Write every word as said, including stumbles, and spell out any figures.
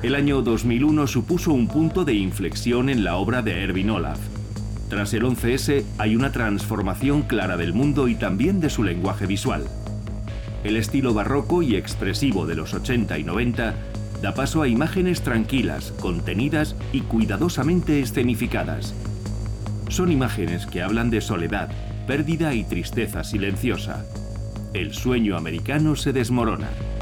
El año dos mil uno supuso un punto de inflexión en la obra de Erwin Olaf. Tras el once ese hay una transformación clara del mundo y también de su lenguaje visual. El estilo barroco y expresivo de los ochenta y noventa da paso a imágenes tranquilas, contenidas y cuidadosamente escenificadas. Son imágenes que hablan de soledad, pérdida y tristeza silenciosa. El sueño americano se desmorona.